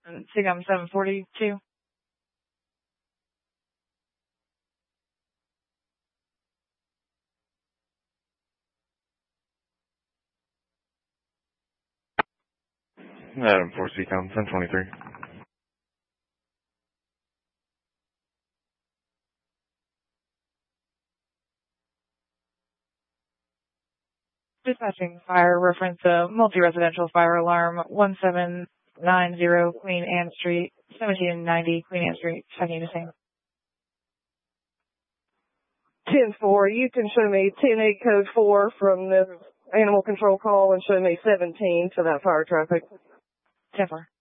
CGUM 742. Adam 4 CGUM 723. Dispatching fire, reference a multi-residential fire alarm, 1790 Queen Anne Street, 1790 Queen Anne Street. Checking the same. 10-4, you can show me 10-8 code 4 from the animal control call and show me 17 for that fire traffic. 10-4.